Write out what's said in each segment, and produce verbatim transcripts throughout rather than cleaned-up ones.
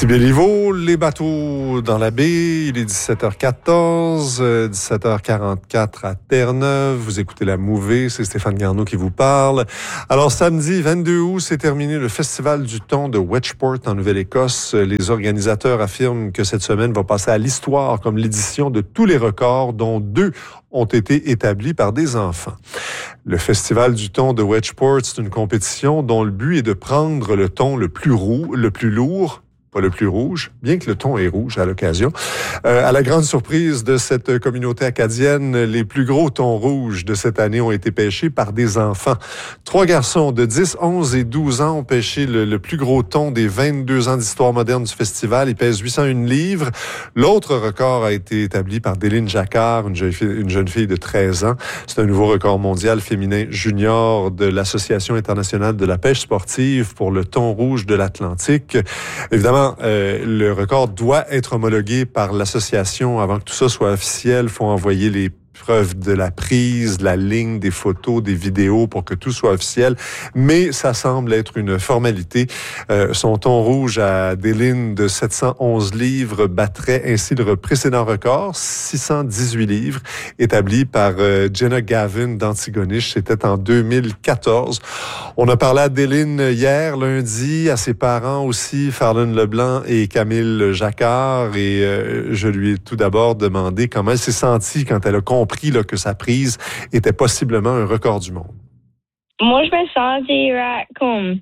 Ici Béliveau, les bateaux dans la baie, il est dix-sept heures quatorze, dix-sept heures quarante-quatre à Terre-Neuve. Vous écoutez La Mouvée, c'est Stéphane Garneau qui vous parle. Alors samedi vingt-deux août, c'est terminé le Festival du thon de Wedgeport en Nouvelle-Écosse. Les organisateurs affirment que cette semaine va passer à l'histoire comme l'édition de tous les records, dont deux ont été établis par des enfants. Le Festival du thon de Wedgeport, c'est une compétition dont le but est de prendre le thon le plus roux, le plus lourd, pas le plus rouge, bien que le thon est rouge à l'occasion. Euh, à la grande surprise de cette communauté acadienne, les plus gros thons rouges de cette année ont été pêchés par des enfants. Trois garçons de dix, onze et douze ans ont pêché le, le plus gros thon des vingt-deux ans d'histoire moderne du festival. Il pèse huit cent un livres. L'autre record a été établi par Déline Jacquard, une jeune fille, une jeune fille de treize ans. C'est un nouveau record mondial féminin junior de l'Association internationale de la pêche sportive pour le thon rouge de l'Atlantique. Évidemment, Euh, le record doit être homologué par l'association avant que tout ça soit officiel. Il faut envoyer les preuves de la prise, de la ligne, des photos, des vidéos pour que tout soit officiel. Mais ça semble être une formalité. Euh, son thon rouge à des lignes de sept cent onze livres battrait ainsi le précédent record, six cent dix-huit livres, établi par euh, Jenna Gavin d'Antigonish. C'était en deux mille quatorze. On a parlé à Déline hier, lundi, à ses parents aussi, Farlane Leblanc et Camille Jacquard. Et euh, je lui ai tout d'abord demandé comment elle s'est sentie quand elle a compris Là, que sa prise était possiblement un record du monde. Moi, je me sentirais comme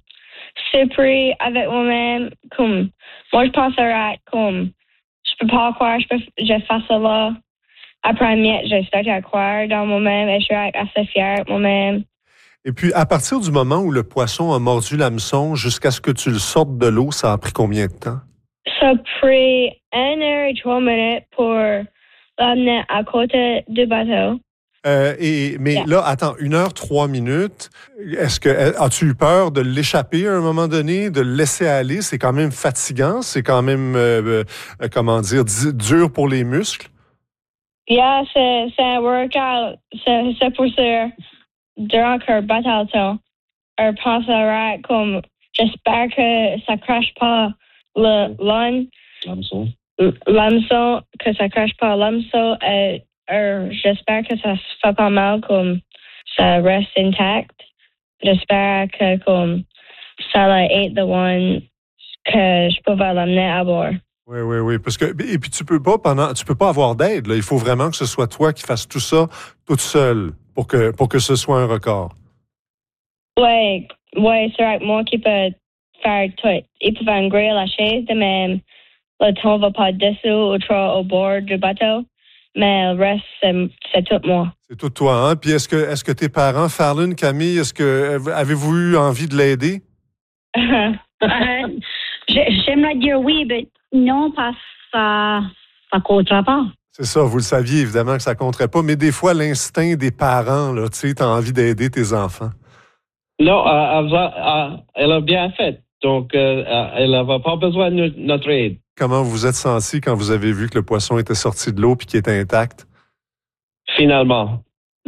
surpris avec moi-même. Comme, moi, je penserais comme je peux pas croire je, peux, je fais ça là. Après, je starte à croire dans moi-même et je suis assez fière de moi-même. Et puis, à partir du moment où le poisson a mordu l'hameçon jusqu'à ce que tu le sortes de l'eau, ça a pris combien de temps? Ça a pris une heure et trois minutes pour l'amener à côté du bateau. Euh, et, mais yeah. Là, attends, une heure, trois minutes. Est-ce que, as-tu eu peur de l'échapper à un moment donné, de le laisser aller? C'est quand même fatigant, c'est quand même, euh, euh, comment dire, dur pour les muscles. Yeah, c'est, c'est un workout. C'est, c'est pour ça, durant que bateau, on penserait comme, j'espère que ça crache pas le lawn. L'hameçon. L'hameçon, que ça crache pas l'hameçon. Euh, euh, j'espère que ça se fait pas mal, comme ça reste intact. J'espère que comme ça va être the one que je peux l'amener à bord. Oui, oui, oui. Parce que, et puis tu peux pas pendant, tu peux pas avoir d'aide, là. Il faut vraiment que ce soit toi qui fasses tout ça toute seule pour que, pour que ce soit un record. Oui, oui, c'est vrai que moi qui peux faire tout. Il peut engrais la chaise de même. Le thon va pas dessous ou trop au bord du bateau, mais le reste, c'est, c'est tout moi. C'est tout toi, hein? Puis est-ce que, est-ce que tes parents, Farlane, Camille, est-ce que, avez-vous eu envie de l'aider? euh, j'aimerais dire oui, mais non, parce que ça, ça comptera pas. C'est ça, vous le saviez évidemment que ça compterait pas, mais des fois, l'instinct des parents, là, tu sais, t'as envie d'aider tes enfants. Non, euh, elle, a, elle a bien fait. Donc, euh, elle n'avait pas besoin de notre aide. Comment vous vous êtes senti quand vous avez vu que le poisson était sorti de l'eau et qu'il était intact? Finalement.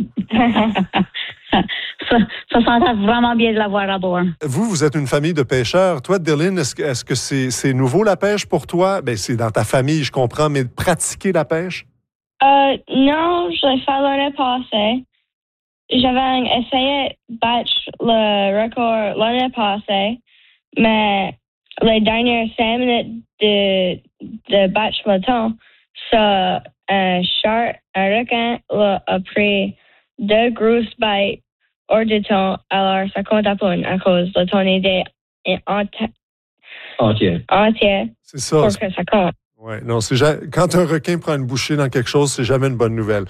ça, ça sentait vraiment bien de l'avoir à bord. Vous, vous êtes une famille de pêcheurs. Toi, Déline, est-ce que, est-ce que c'est, c'est nouveau la pêche pour toi? Ben, c'est dans ta famille, je comprends, mais de pratiquer la pêche? Euh, non, je l'ai fait l'année passée. J'avais essayé de battre le record l'année passée, mais les dernières cinq minutes de, de battre le thon, ça, un shark, un requin a pris deux grosses bêtes hors du thon, alors ça compte à point à cause le thon était enti- entier. entier. C'est ça. Pour c'est... que ça compte. Ouais, non, c'est ja... quand un requin prend une bouchée dans quelque chose, c'est jamais une bonne nouvelle.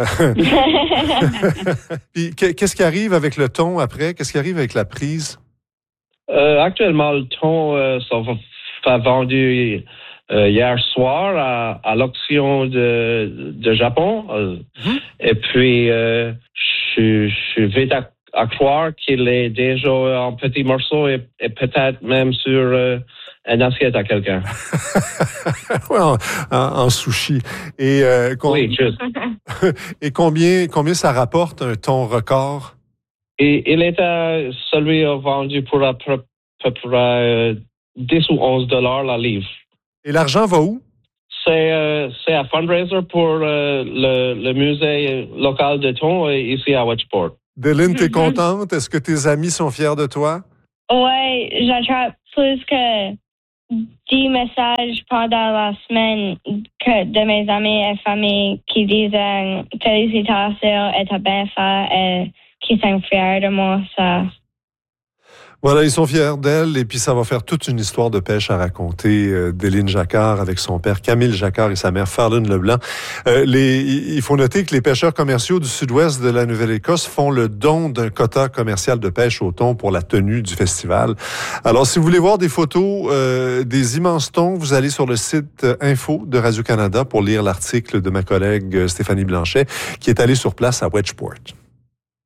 Puis qu'est-ce qui arrive avec le thon après? Qu'est-ce qui arrive avec la prise? Euh, actuellement, le thon euh, s'est vendu euh, hier soir à, à l'auction de, de Japon. Euh, mmh. Et puis, euh, je, je vais à, à croire qu'il est déjà en petits morceaux et, et peut-être même sur euh, une assiette à quelqu'un. ouais, en, en, en sushi. Et, euh, com- oui, juste. Et combien, combien ça rapporte un thon record? Et il était celui vendu pour à peu près dix ou onze dollars la livre. Et l'argent va où? C'est, euh, c'est un fundraiser pour euh, le, le musée local de thon euh, ici à Wedgeport. Deline, t'es contente? Est-ce que tes amis sont fiers de toi? Ouais, j'attrape plus que dix messages pendant la semaine que de mes amis et familles qui disaient félicitations et t'as bien fait et qui sont fiers de moi. Ça. Voilà, ils sont fiers d'elle et puis ça va faire toute une histoire de pêche à raconter. Euh, Deline Jacquard avec son père Camille Jacquard et sa mère Fallon Leblanc. Euh, les, il faut noter que les pêcheurs commerciaux du sud-ouest de la Nouvelle-Écosse font le don d'un quota commercial de pêche au thon pour la tenue du festival. Alors, si vous voulez voir des photos euh, des immenses thons, vous allez sur le site info de Radio-Canada pour lire l'article de ma collègue Stéphanie Blanchet qui est allée sur place à Wedgeport.